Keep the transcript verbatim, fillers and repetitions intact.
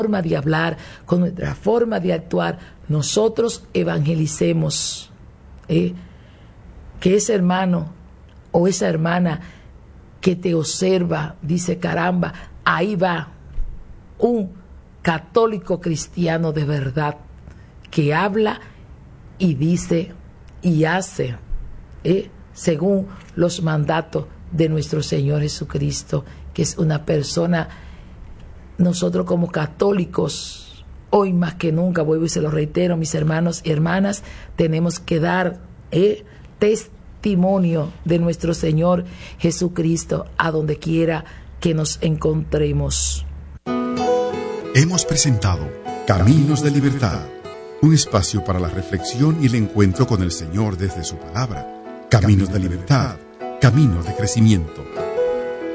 forma de hablar, con nuestra forma de actuar, nosotros evangelicemos. ¿eh? Que ese hermano o esa hermana que te observa, dice, caramba, ahí va un católico cristiano de verdad, que habla y dice y hace ¿eh? según los mandatos de nuestro Señor Jesucristo, que es una persona. Nosotros como católicos, hoy más que nunca, vuelvo y se lo reitero, mis hermanos y hermanas, tenemos que dar ¿eh? testimonio de nuestro Señor Jesucristo a donde quiera que nos encontremos. Hemos presentado Caminos de Libertad, un espacio para la reflexión y el encuentro con el Señor desde su palabra. Caminos de Libertad, camino de crecimiento.